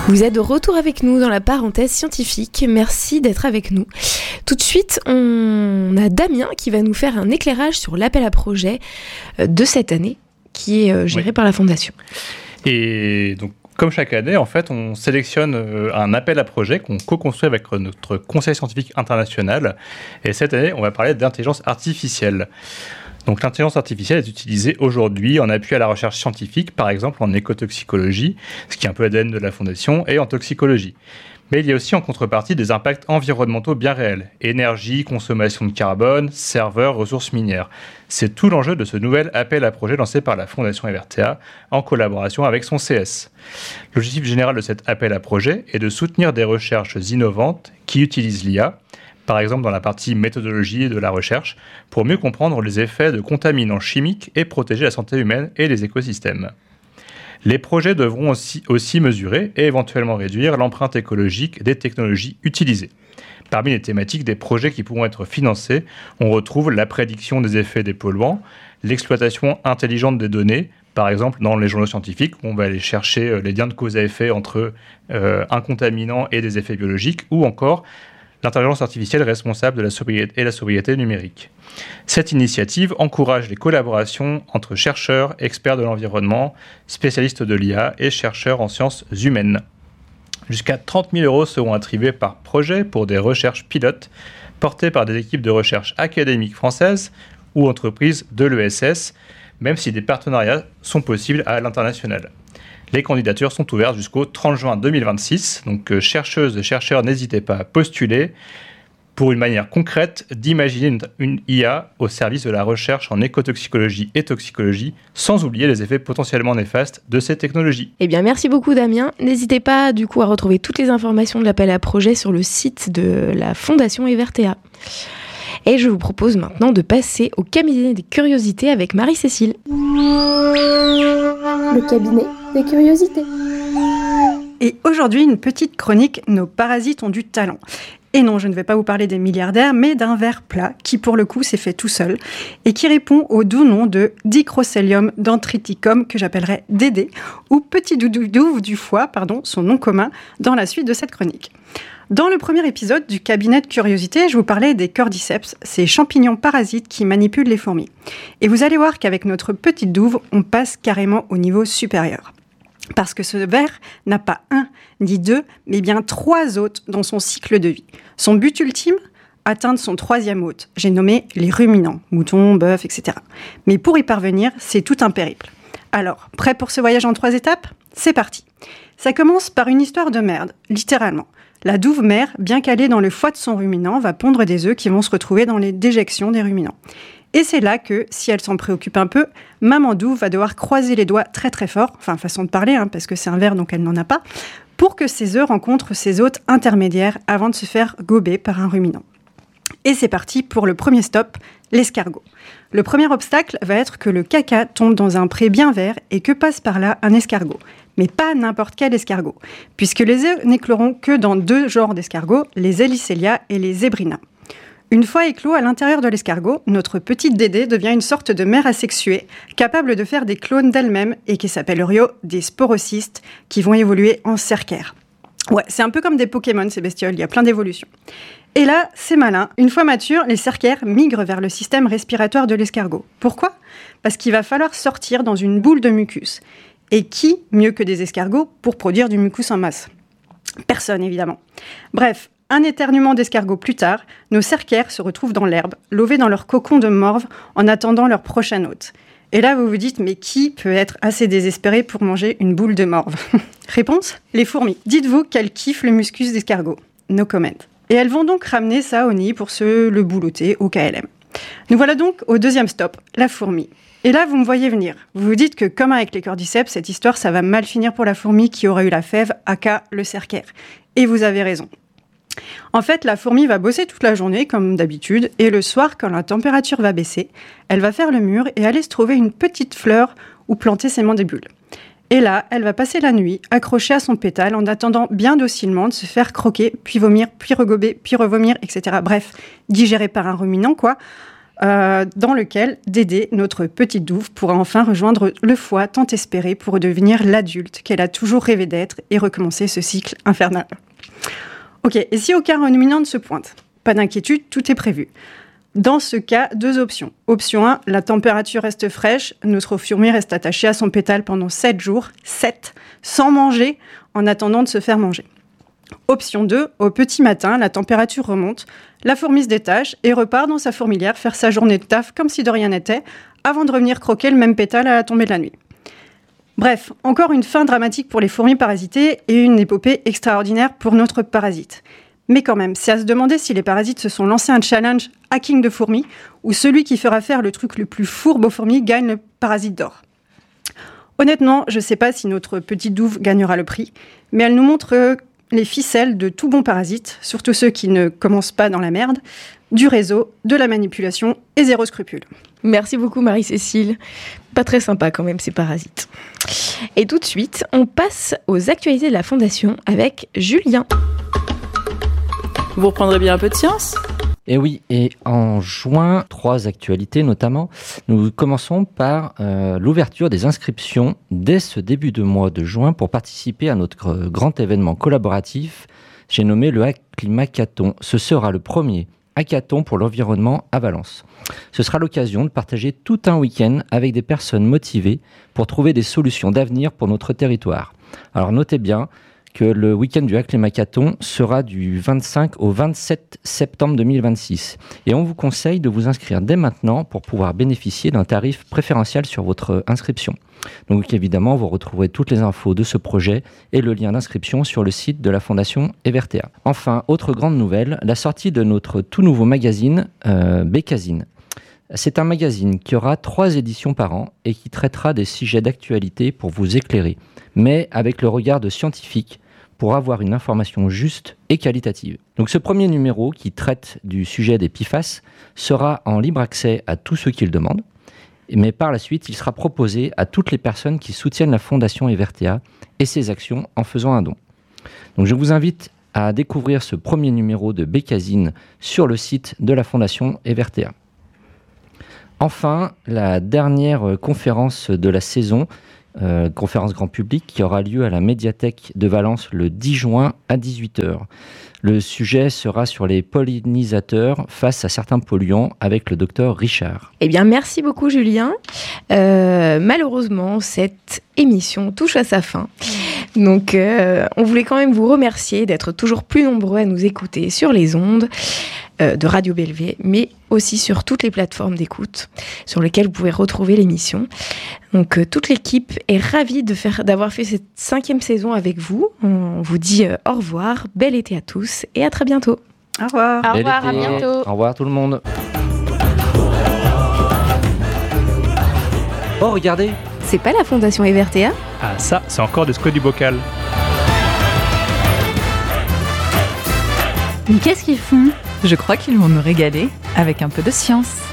Vous êtes de retour avec nous dans la parenthèse scientifique. Merci d'être avec nous. Tout de suite, on a Damien qui va nous faire un éclairage sur l'appel à projet de cette année qui est géré par la Fondation. Et donc, comme chaque année, en fait, on sélectionne un appel à projet qu'on co-construit avec notre conseil scientifique international. Et cette année, on va parler d'intelligence artificielle. Donc l'intelligence artificielle est utilisée aujourd'hui en appui à la recherche scientifique, par exemple en écotoxicologie, ce qui est un peu l'ADN de la Fondation, et en toxicologie. Mais il y a aussi en contrepartie des impacts environnementaux bien réels. Énergie, consommation de carbone, serveurs, ressources minières. C'est tout l'enjeu de ce nouvel appel à projet lancé par la Fondation EVRTA en collaboration avec son CS. L'objectif général de cet appel à projet est de soutenir des recherches innovantes qui utilisent l'IA, par exemple dans la partie méthodologie de la recherche, pour mieux comprendre les effets de contaminants chimiques et protéger la santé humaine et les écosystèmes. Les projets devront aussi mesurer et éventuellement réduire l'empreinte écologique des technologies utilisées. Parmi les thématiques des projets qui pourront être financés, on retrouve la prédiction des effets des polluants, l'exploitation intelligente des données, par exemple dans les journaux scientifiques, où on va aller chercher les liens de cause à effet entre un contaminant et des effets biologiques, ou encore l'intelligence artificielle responsable de la sobriété numérique. Cette initiative encourage les collaborations entre chercheurs, experts de l'environnement, spécialistes de l'IA et chercheurs en sciences humaines. Jusqu'à 30 000 € seront attribués par projet pour des recherches pilotes portées par des équipes de recherche académiques françaises ou entreprises de l'ESS, même si des partenariats sont possibles à l'international. Les candidatures sont ouvertes jusqu'au 30 juin 2026. Donc, chercheuses et chercheurs, n'hésitez pas à postuler pour une manière concrète d'imaginer une IA au service de la recherche en écotoxicologie et toxicologie, sans oublier les effets potentiellement néfastes de ces technologies. Eh bien, merci beaucoup Damien. N'hésitez pas du coup à retrouver toutes les informations de l'appel à projet sur le site de la Fondation EVRTA. Et je vous propose maintenant de passer au cabinet des curiosités avec Marie-Cécile. Le cabinet des curiosités. Et aujourd'hui, une petite chronique, nos parasites ont du talent. Et non, je ne vais pas vous parler des milliardaires, mais d'un ver plat qui, pour le coup, s'est fait tout seul et qui répond au doux nom de Dicrocelium dendriticum, que j'appellerai Dédé, ou petit doudou du foie, son nom commun, dans la suite de cette chronique. Dans le premier épisode du cabinet de curiosité, je vous parlais des cordyceps, ces champignons parasites qui manipulent les fourmis. Et vous allez voir qu'avec notre petite douve, on passe carrément au niveau supérieur. Parce que ce ver n'a pas un ni deux, mais bien 3 hôtes dans son cycle de vie. Son but ultime ? Atteindre son 3e hôte. J'ai nommé les ruminants, moutons, bœufs, etc. Mais pour y parvenir, c'est tout un périple. Alors, prêt pour ce voyage en 3 étapes ? C'est parti. Ça commence par une histoire de merde, littéralement. La douve mère, bien calée dans le foie de son ruminant, va pondre des œufs qui vont se retrouver dans les déjections des ruminants. Et c'est là que, si elle s'en préoccupe un peu, maman douve va devoir croiser les doigts très très fort, enfin façon de parler, parce que c'est un ver donc elle n'en a pas, pour que ses œufs rencontrent ses hôtes intermédiaires avant de se faire gober par un ruminant. Et c'est parti pour le premier stop, l'escargot. Le premier obstacle va être que le caca tombe dans un pré bien vert et que passe par là un escargot. Mais pas n'importe quel escargot, puisque les œufs n'écloront que dans 2 genres d'escargots, les Helicelia et les Zebrina. Une fois éclos à l'intérieur de l'escargot, notre petite Dédé devient une sorte de mère asexuée, capable de faire des clones d'elle-même et qui s'appelleriont des sporocystes, qui vont évoluer en cercaires. Ouais, c'est un peu comme des Pokémon ces bestioles, il y a plein d'évolutions. Et là, c'est malin, une fois matures, les cercaires migrent vers le système respiratoire de l'escargot. Pourquoi ? Parce qu'il va falloir sortir dans une boule de mucus. Et qui, mieux que des escargots, pour produire du mucus en masse ? Personne, évidemment. Bref, un éternuement d'escargot plus tard, nos cercaires se retrouvent dans l'herbe, lovés dans leur cocon de morve, en attendant leur prochain hôte. Et là, vous vous dites, mais qui peut être assez désespéré pour manger une boule de morve ? Réponse ? Les fourmis. Dites-vous qu'elles kiffent le muscus d'escargot. No comment. Et elles vont donc ramener ça au nid pour se le boulotter au KLM. Nous voilà donc au 2e stop, la fourmi. Et là, vous me voyez venir. Vous vous dites que, comme avec les cordyceps, cette histoire, ça va mal finir pour la fourmi qui aura eu la fève, aka le cercaire. Et vous avez raison. En fait, la fourmi va bosser toute la journée, comme d'habitude, et le soir, quand la température va baisser, elle va faire le mur et aller se trouver une petite fleur où planter ses mandibule. Et là, elle va passer la nuit, accrochée à son pétale, en attendant bien docilement de se faire croquer, puis vomir, puis regober, puis revomir, etc. Bref, digérée par un ruminant, quoi. dans lequel Dédé, notre petite douve, pourra enfin rejoindre le foie tant espéré pour devenir l'adulte qu'elle a toujours rêvé d'être et recommencer ce cycle infernal. Ok, et si aucun ruminant ne se pointe? Pas d'inquiétude, tout est prévu. Dans ce cas, 2 options. Option 1, la température reste fraîche, notre fourmi reste attachée à son pétale pendant 7 jours, 7, sans manger, en attendant de se faire manger. Option 2, au petit matin, la température remonte, la fourmi se détache et repart dans sa fourmilière faire sa journée de taf comme si de rien n'était, avant de revenir croquer le même pétale à la tombée de la nuit. Bref, encore une fin dramatique pour les fourmis parasitées et une épopée extraordinaire pour notre parasite. Mais quand même, c'est à se demander si les parasites se sont lancés un challenge hacking de fourmis ou celui qui fera faire le truc le plus fourbe aux fourmis gagne le parasite d'or. Honnêtement, je ne sais pas si notre petite douve gagnera le prix, mais elle nous montre les ficelles de tout bon parasite, surtout ceux qui ne commencent pas dans la merde, du réseau, de la manipulation et zéro scrupule. Merci beaucoup Marie-Cécile. Pas très sympa quand même ces parasites. Et tout de suite, on passe aux actualités de la Fondation avec Julien. Vous reprendrez bien un peu de science ? Et oui, et en juin, 3 actualités notamment. Nous commençons par l'ouverture des inscriptions dès ce début de mois de juin pour participer à notre grand événement collaboratif, j'ai nommé le Acclimakathon. Ce sera le premier hackathon pour l'environnement à Valence. Ce sera l'occasion de partager tout un week-end avec des personnes motivées pour trouver des solutions d'avenir pour notre territoire. Alors notez bien que le week-end du Acclimakathon sera du 25 au 27 septembre 2026. Et on vous conseille de vous inscrire dès maintenant pour pouvoir bénéficier d'un tarif préférentiel sur votre inscription. Donc évidemment, vous retrouverez toutes les infos de ce projet et le lien d'inscription sur le site de la Fondation Evertea. Enfin, autre grande nouvelle, la sortie de notre tout nouveau magazine, Bécasine. C'est un magazine qui aura 3 éditions par an et qui traitera des sujets d'actualité pour vous éclairer, mais avec le regard de scientifique pour avoir une information juste et qualitative. Donc ce premier numéro qui traite du sujet des PFAS sera en libre accès à tous ceux qui le demandent, mais par la suite, il sera proposé à toutes les personnes qui soutiennent la Fondation Evertea et ses actions en faisant un don. Donc je vous invite à découvrir ce premier numéro de Bécasine sur le site de la Fondation Evertea. Enfin, la dernière conférence de la saison, conférence grand public, qui aura lieu à la médiathèque de Valence le 10 juin à 18h. Le sujet sera sur les pollinisateurs face à certains polluants avec le docteur Richard. Eh bien, merci beaucoup Julien. Malheureusement, cette émission touche à sa fin. Donc, on voulait quand même vous remercier d'être toujours plus nombreux à nous écouter sur les ondes de Radio Bellevue, mais aussi sur toutes les plateformes d'écoute sur lesquelles vous pouvez retrouver l'émission. Donc, toute l'équipe est ravie d'avoir fait cette 5e saison avec vous. On vous dit au revoir, bel été à tous et à très bientôt. Au revoir. Au revoir, à bientôt. Au revoir tout le monde. Oh, regardez! C'est pas la Fondation Evertea ? Ah ça, c'est encore des squats du bocal. Mais qu'est-ce qu'ils font ? Je crois qu'ils vont nous régaler avec un peu de science.